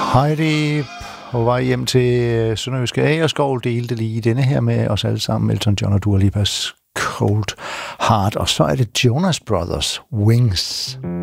Heidi på vej hjem til Sønderjyske Agerskov delte lige denne her med os alle sammen, Elton John og Dua Lipas Cold Heart. Og så er det Jonas Brothers, Wings.